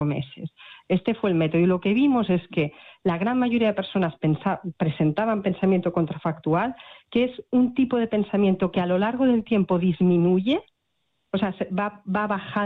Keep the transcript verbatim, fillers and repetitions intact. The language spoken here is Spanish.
meses. Este fue el método y lo que vimos es que la gran mayoría de personas pensa, presentaban pensamiento contrafactual, que es un tipo de pensamiento que a lo largo del tiempo disminuye, o sea, va, va bajando